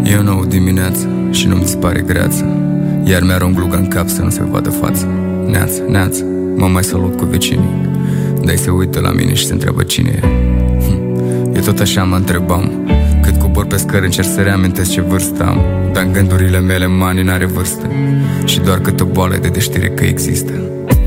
E o nouă dimineață și nu-mi dispare greață, iar mi-arunc gluga în cap să nu se vadă fața. Neață, neață, mă mai salut cu vecinii, dar se uită la mine și se întreabă cine e. E tot așa, mă întrebam, cât cobor pe scări încerc să reamintesc ce vârstă am, dar în gândurile mele mani n-are vârstă și doar câtă boală de știre că există.